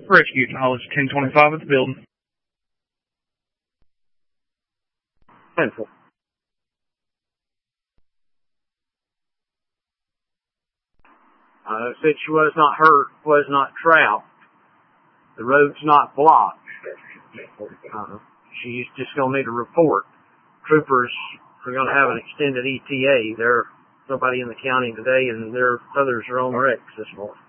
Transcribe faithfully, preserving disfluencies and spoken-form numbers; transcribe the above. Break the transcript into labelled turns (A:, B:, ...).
A: Rescue College ten twenty-five at the building.
B: Pencil. Uh, said she was not hurt, was not trapped. The road's not blocked. Uh, she's just going to need a report. Troopers are going to have an extended E T A. There's nobody in the county today, and their others are on wrecks this morning.